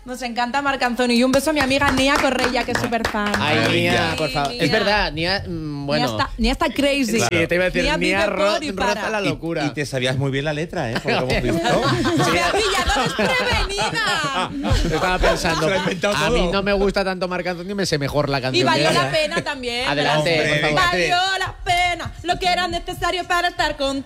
Nos encanta Marc Anthony. Y un beso a mi amiga Nia Correia, que es súper fan. Ay, Nia, por favor. Nia. Es verdad, Nia, bueno. Nia está crazy. Sí, te iba a decir, Nia Nia vive por y para. roza la locura. Y te sabías muy bien la letra, ¿eh? Por lo que hemos visto. ¡Me ha pillado desprevenida! Estaba pensando, Se lo ha inventado a todo. mí no me gusta tanto Marc Anthony, me sé mejor la canción. Y valió que la ella. pena también. Adelante, Hombre, por favor. Valió la pena lo que era necesario para estar contigo.